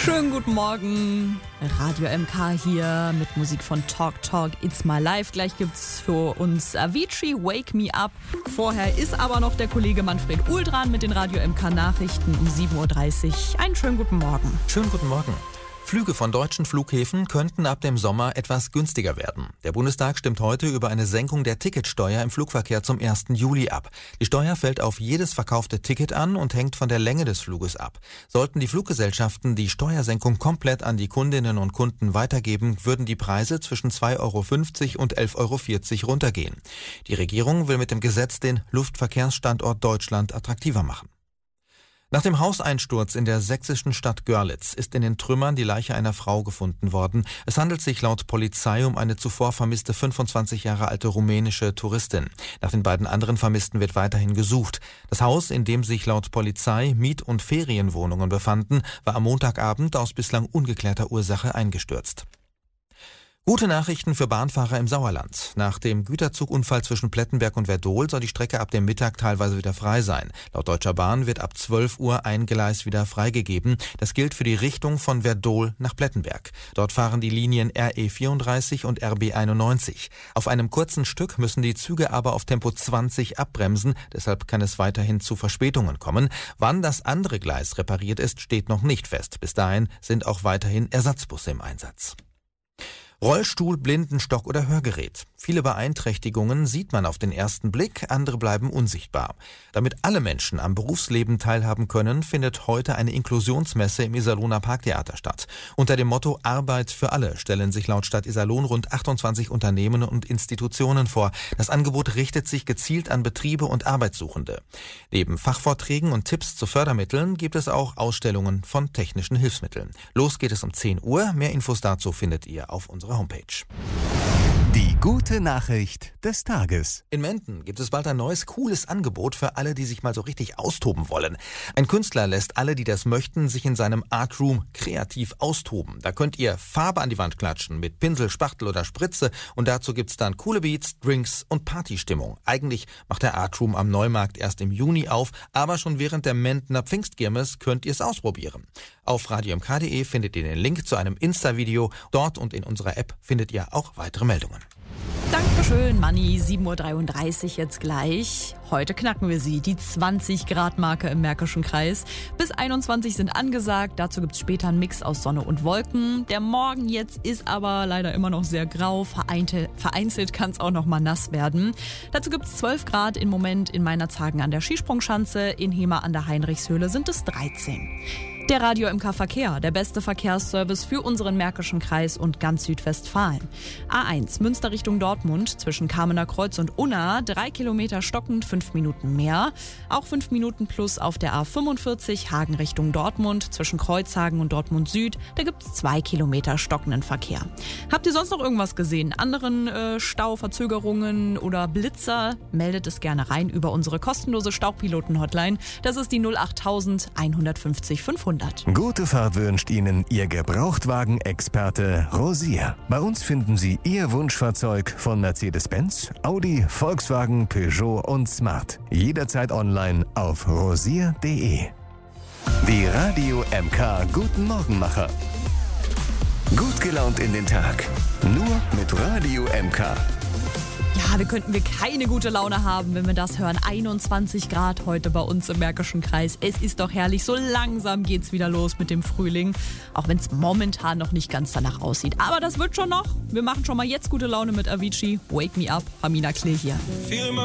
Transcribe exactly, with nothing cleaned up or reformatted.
Schönen guten Morgen, Radio M K hier mit Musik von Talk Talk It's My Life. Gleich gibt's für uns Avicii, Wake Me Up. Vorher ist aber noch der Kollege Manfred Uhl dran mit den Radio M K Nachrichten um sieben Uhr dreißig. Einen schönen guten Morgen. Schönen guten Morgen. Flüge von deutschen Flughäfen könnten ab dem Sommer etwas günstiger werden. Der Bundestag stimmt heute über eine Senkung der Ticketsteuer im Flugverkehr zum ersten Juli ab. Die Steuer fällt auf jedes verkaufte Ticket an und hängt von der Länge des Fluges ab. Sollten die Fluggesellschaften die Steuersenkung komplett an die Kundinnen und Kunden weitergeben, würden die Preise zwischen zwei Euro fünfzig und elf Euro vierzig runtergehen. Die Regierung will mit dem Gesetz den Luftverkehrsstandort Deutschland attraktiver machen. Nach dem Hauseinsturz in der sächsischen Stadt Görlitz ist in den Trümmern die Leiche einer Frau gefunden worden. Es handelt sich laut Polizei um eine zuvor vermisste fünfundzwanzig Jahre alte rumänische Touristin. Nach den beiden anderen Vermissten wird weiterhin gesucht. Das Haus, in dem sich laut Polizei Miet- und Ferienwohnungen befanden, war am Montagabend aus bislang ungeklärter Ursache eingestürzt. Gute Nachrichten für Bahnfahrer im Sauerland. Nach dem Güterzugunfall zwischen Plettenberg und Werdohl soll die Strecke ab dem Mittag teilweise wieder frei sein. Laut Deutscher Bahn wird ab zwölf Uhr ein Gleis wieder freigegeben. Das gilt für die Richtung von Werdohl nach Plettenberg. Dort fahren die Linien R E vierunddreißig und R B einundneunzig. Auf einem kurzen Stück müssen die Züge aber auf Tempo zwanzig abbremsen. Deshalb kann es weiterhin zu Verspätungen kommen. Wann das andere Gleis repariert ist, steht noch nicht fest. Bis dahin sind auch weiterhin Ersatzbusse im Einsatz. Rollstuhl, Blindenstock oder Hörgerät. Viele Beeinträchtigungen sieht man auf den ersten Blick, andere bleiben unsichtbar. Damit alle Menschen am Berufsleben teilhaben können, findet heute eine Inklusionsmesse im Iserlohner Parktheater statt. Unter dem Motto Arbeit für alle stellen sich laut Stadt Iserlohn rund achtundzwanzig Unternehmen und Institutionen vor. Das Angebot richtet sich gezielt an Betriebe und Arbeitssuchende. Neben Fachvorträgen und Tipps zu Fördermitteln gibt es auch Ausstellungen von technischen Hilfsmitteln. Los geht es um zehn Uhr. Mehr Infos dazu findet ihr auf unserer Homepage. Die gute Nachricht des Tages. In Menden gibt es bald ein neues, cooles Angebot für alle, die sich mal so richtig austoben wollen. Ein Künstler lässt alle, die das möchten, sich in seinem Artroom kreativ austoben. Da könnt ihr Farbe an die Wand klatschen mit Pinsel, Spachtel oder Spritze und dazu gibt's dann coole Beats, Drinks und Partystimmung. Eigentlich macht der Artroom am Neumarkt erst im Juni auf, aber schon während der Mendener Pfingstkirmes könnt ihr es ausprobieren. Auf radio m k punkt d e findet ihr den Link zu einem Insta-Video. Dort und in unserer App findet ihr auch weitere Meldungen. Dankeschön, Manni. sieben Uhr dreiunddreißig jetzt gleich. Heute knacken wir sie, die zwanzig Grad Marke im Märkischen Kreis. Bis einundzwanzig sind angesagt. Dazu gibt's später einen Mix aus Sonne und Wolken. Der Morgen jetzt ist aber leider immer noch sehr grau. Vereinte, vereinzelt kann es auch noch mal nass werden. Dazu gibt's zwölf Grad im Moment in Meinerzhagen an der Skisprungschanze. In Hema an der Heinrichshöhle sind es dreizehn. Der Radio M K Verkehr, der beste Verkehrsservice für unseren Märkischen Kreis und ganz Südwestfalen. A eins, Münster Richtung Dortmund, zwischen Kamener Kreuz und Unna, drei Kilometer stockend, fünf Minuten mehr. Auch fünf Minuten plus auf der A fünfundvierzig, Hagen Richtung Dortmund, zwischen Kreuzhagen und Dortmund Süd, da gibt's zwei Kilometer stockenden Verkehr. Habt ihr sonst noch irgendwas gesehen? Anderen äh, Stauverzögerungen oder Blitzer? Meldet es gerne rein über unsere kostenlose Staupiloten-Hotline. Das ist die null acht eins fünf null fünfhundert. Gute Fahrt wünscht Ihnen Ihr Gebrauchtwagen-Experte Rosier. Bei uns finden Sie Ihr Wunschfahrzeug von Mercedes-Benz, Audi, Volkswagen, Peugeot und Smart. Jederzeit online auf rosier punkt de. Die Radio M K Guten Morgenmacher. Gut gelaunt in den Tag. Nur mit Radio M K. Ja, wir könnten wir keine gute Laune haben, wenn wir das hören. einundzwanzig Grad heute bei uns im Märkischen Kreis. Es ist doch herrlich. So langsam geht's wieder los mit dem Frühling. Auch wenn es momentan noch nicht ganz danach aussieht. Aber das wird schon noch. Wir machen schon mal jetzt gute Laune mit Avicii. Wake Me Up. Pamina Klee hier.